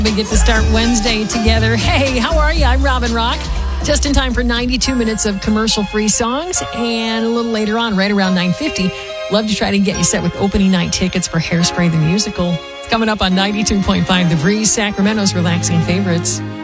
We get to start Wednesday together. Hey, how are you? I'm Robin Rock. Just in time for 92 minutes of commercial-free songs. And a little later on, right around 9:50, love to try to get you set with opening night tickets for Hairspray the Musical. It's coming up on 92.5 The Breeze, Sacramento's relaxing favorites.